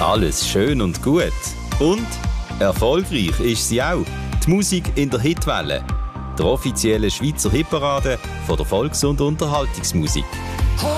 Alles schön und gut. Und erfolgreich ist sie auch. Die Musik in der Hitwelle. Der offizielle Schweizer Hitparade von der Volks- und Unterhaltungsmusik.